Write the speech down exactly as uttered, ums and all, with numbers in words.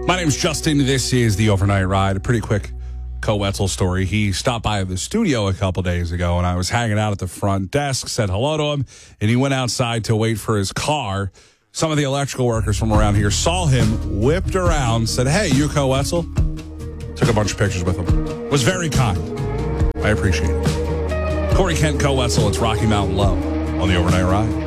My name's Justin. This is the Overnight Ride. A pretty quick Co Wetzel story. He stopped by the studio a couple days ago, and I was hanging out at the front desk, said hello to him, and he went outside to wait for his car. Some of the electrical workers from around here saw him, whipped around, said, "Hey, you Co Wetzel?" Took a bunch of pictures with him. Was very kind. I appreciate it. Corey Kent, Co Wetzel. It's Rocky Mountain Low on the Overnight Ride.